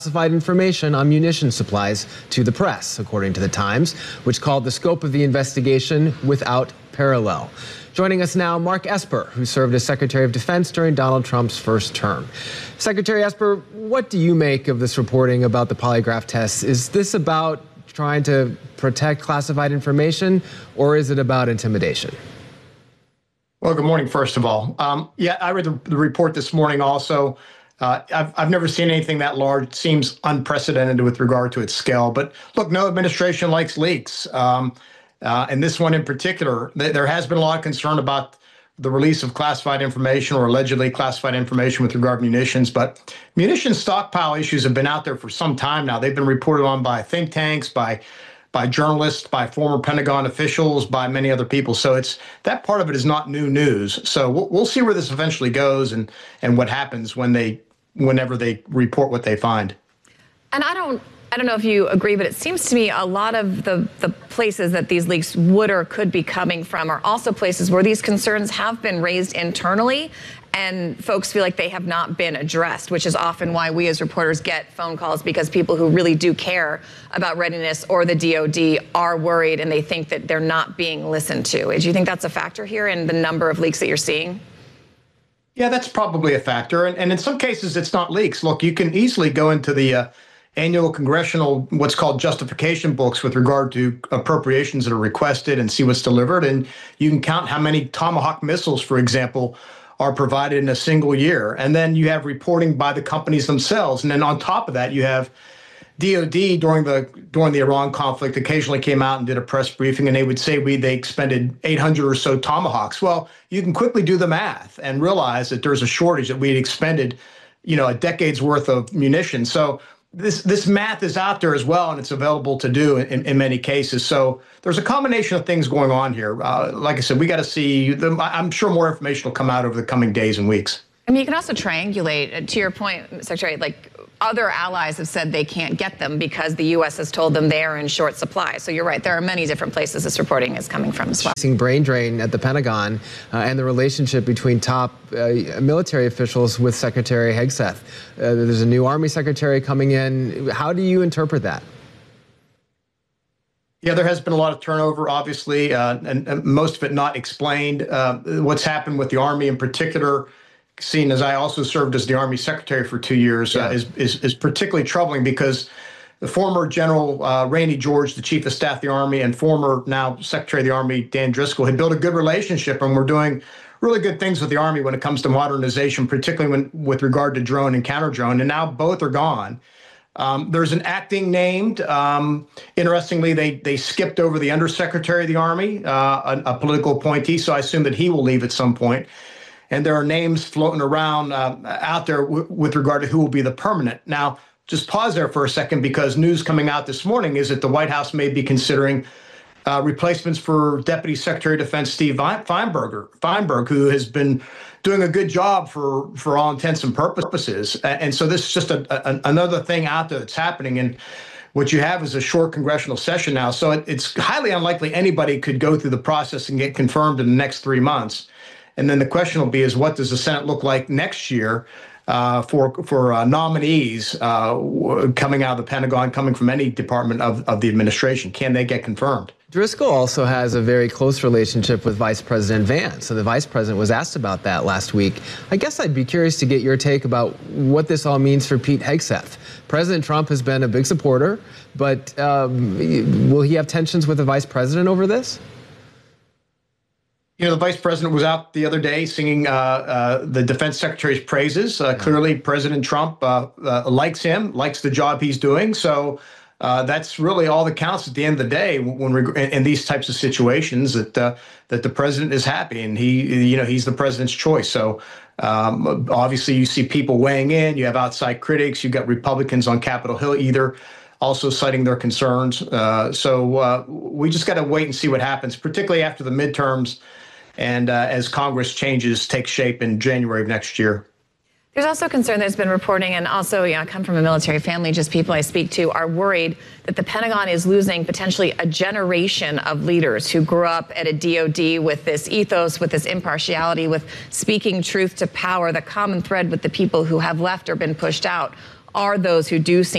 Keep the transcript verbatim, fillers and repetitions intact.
classified information on munition supplies to the press, according to the Times, which called the scope of the investigation without parallel. Joining us now, Mark Esper, who served as Secretary of Defense during Donald Trump's first term. Secretary Esper, what do you make of this reporting about the polygraph tests? Is this about trying to protect classified information, or is it about intimidation? Well, good morning, first of all. Um, yeah, I read the, the report this morning also. Uh, I've, I've never seen anything that large. It seems unprecedented with regard to its scale. But look, no administration likes leaks. Um, uh, and this one in particular, th there has been a lot of concern about the release of classified information or allegedly classified information with regard to munitions. But munitions stockpile issues have been out there for some time now. They've been reported on by think tanks, by by journalists, by former Pentagon officials, by many other people. So it's that part of it is not new news. So we'll, we'll see where this eventually goes and and what happens when they whenever they report what they find. And I don't I don't know if you agree, but it seems to me a lot of the, the places that these leaks would or could be coming from are also places where these concerns have been raised internally and folks feel like they have not been addressed, which is often why we as reporters get phone calls, because people who really do care about readiness or the D O D are worried and they think that they're not being listened to. Do you think that's a factor here in the number of leaks that you're seeing? Yeah, that's probably a factor. And, and in some cases, it's not leaks. Look, you can easily go into the uh, annual congressional, what's called justification books with regard to appropriations that are requested and see what's delivered. And you can count how many Tomahawk missiles, for example, are provided in a single year. And then you have reporting by the companies themselves. And then on top of that, you have D O D during the during the Iran conflict occasionally came out and did a press briefing, and they would say we they expended eight hundred or so Tomahawks. Well, you can quickly do the math and realize that there's a shortage, that we had expended, you know, a decade's worth of munitions. So this this math is out there as well, and it's available to do in, in many cases. So there's a combination of things going on here. Uh, like I said, we got to see. The, I'm sure more information will come out over the coming days and weeks. I mean, you can also triangulate, to your point, Secretary, like other allies have said they can't get them because the U S has told them they are in short supply. So you're right, there are many different places this reporting is coming from as well. Seeing brain drain at the Pentagon uh, and the relationship between top uh, military officials with Secretary Hegseth. Uh, there's a new Army Secretary coming in. How do you interpret that? Yeah, there has been a lot of turnover, obviously, uh, and, and most of it not explained. Uh, what's happened with the Army in particular, seen as I also served as the Army Secretary for two years, yeah. uh, is, is, is particularly troubling because the former General uh, Rainey George, the Chief of Staff of the Army, and former now Secretary of the Army Dan Driscoll had built a good relationship, and we're doing really good things with the Army when it comes to modernization, particularly when, with regard to drone and counter-drone, and now both are gone. Um, there's an acting named. Um, interestingly, they they skipped over the Undersecretary of the Army, uh, a, a political appointee, so I assume that he will leave at some point. And there are names floating around uh, out there w with regard to who will be the permanent. Now, just pause there for a second, because news coming out this morning is that the White House may be considering uh, replacements for Deputy Secretary of Defense Steve Feinberger, Feinberg, who has been doing a good job for, for all intents and purposes. And so this is just a, a, another thing out there that's happening. And what you have is a short congressional session now. So it, it's highly unlikely anybody could go through the process and get confirmed in the next three months. And then the question will be is, what does the Senate look like next year uh, for for uh, nominees uh, coming out of the Pentagon, coming from any department of, of the administration? Can they get confirmed? Driscoll also has a very close relationship with Vice President Vance, and the Vice President was asked about that last week. I guess I'd be curious to get your take about what this all means for Pete Hegseth. President Trump has been a big supporter, but um, will he have tensions with the Vice President over this? You know, the Vice President was out the other day singing uh, uh, the Defense Secretary's praises. Uh, yeah. Clearly, President Trump uh, uh, likes him, likes the job he's doing. So uh, that's really all that counts at the end of the day when we're in, in these types of situations, that uh, that the president is happy, and he, you know, he's the president's choice. So um, obviously, you see people weighing in. You have outside critics. You've got Republicans on Capitol Hill either also citing their concerns. Uh, so uh, we just got to wait and see what happens, particularly after the midterms. And uh, as Congress changes, takes shape in January of next year. There's also concern there's been reporting, and also, you know, I come from a military family, just people I speak to are worried that the Pentagon is losing potentially a generation of leaders who grew up at a D O D with this ethos, with this impartiality, with speaking truth to power, the common thread with the people who have left or been pushed out. are those who do seem